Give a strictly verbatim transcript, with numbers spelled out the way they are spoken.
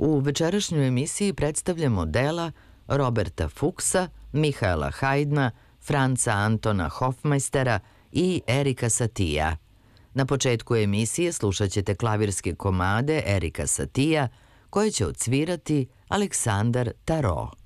U večerašnjoj emisiji predstavljamo dela Roberta Fuksa, Mihaela Hajdna, Franca Antona Hofmeistera i Erika Satija. Na početku emisije slušat ćete klavirske komade Erika Satija koje će odsvirati Aleksandar Tarot.